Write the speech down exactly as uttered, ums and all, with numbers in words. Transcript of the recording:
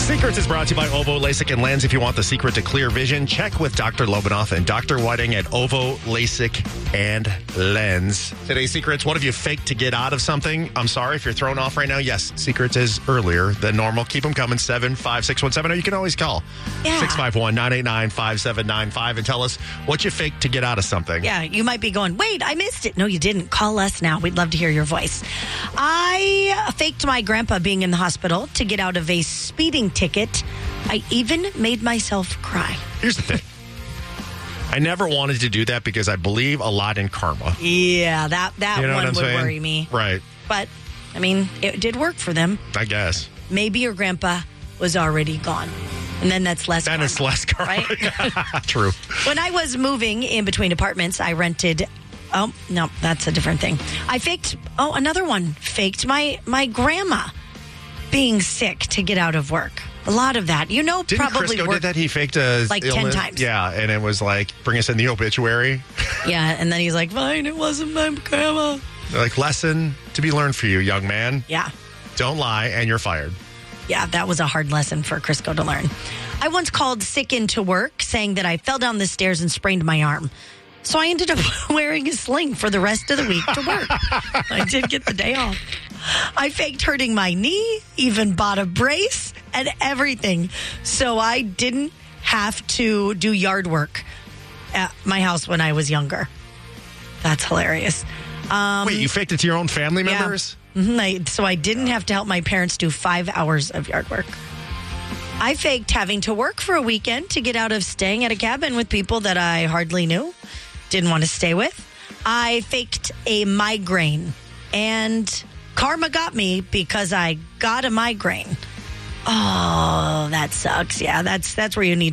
Secrets is brought to you by Ovo LASIK and Lens. If you want the secret to clear vision, check with Doctor Lobanoff and Doctor Whiting at Ovo LASIK and Lens. Today's Secrets, what have you faked to get out of something? I'm sorry if you're thrown off right now. Yes, Secrets is earlier than normal. Keep them coming, seven five six one seven, or you can always call Yeah. six five one, nine eight nine, five seven nine five and tell us what you faked to get out of something. Yeah, you might be going, wait, I missed it. No, you didn't. Call us now. We'd love to hear your voice. I faked my grandpa being in the hospital to get out of a speeding ticket. I even made myself cry. Here's the thing. I never wanted to do that because I believe a lot in karma. Yeah, that, that You know one what I'm would saying? worry me. Right. But, I mean, it did work for them. I guess. Maybe your grandpa was already gone. And then that's less Then karma, it's less karma. right? True. When I was moving in between apartments, I rented. Oh, no, that's a different thing. I faked. Oh, another one. Faked my, my grandma being sick to get out of work. A lot of that. You know, Didn't probably Crisco work. did that? He faked a Like ten illness. times. Yeah, and it was like, bring us in the obituary. Yeah, and then he's like, fine, it wasn't my grandma. They're like, lesson to be learned for you, young man. Yeah. Don't lie, and you're fired. Yeah, that was a hard lesson for Crisco to learn. I once called sick into work saying that I fell down the stairs and sprained my arm. So I ended up wearing a sling for the rest of the week to work. I did get the day off. I faked hurting my knee, even bought a brace and everything. So I didn't have to do yard work at my house when I was younger. That's hilarious. Um, Wait, you faked it to your own family yeah. members? Mhm, I, so I didn't have to help my parents do five hours of yard work. I faked having to work for a weekend to get out of staying at a cabin with people that I hardly knew, didn't want to stay with. I faked a migraine, and karma got me because I got a migraine. Oh, that sucks. Yeah, that's that's where you need